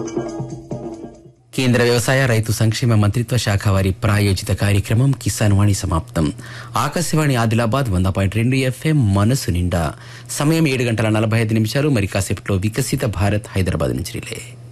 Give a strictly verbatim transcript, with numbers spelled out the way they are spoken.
కేంద్ర వ్యవసాయ రైతు సంక్షేమ మంత్రిత్వ శాఖ వారి ప్రాయోజిత కార్యక్రమం కిసాన్ వాణి సమాప్తం. ఆకాశవాణి ఆదిలాబాద్ వంద పాయింట్ రెండు ఎఫ్ఎం మనసు నిండా. సమయం ఏడు గంటల నలభై ఐదు నిమిషాలు. మరి కాసేపట్లో వికసిత భారత్ హైదరాబాద్ నుంచి రిలే.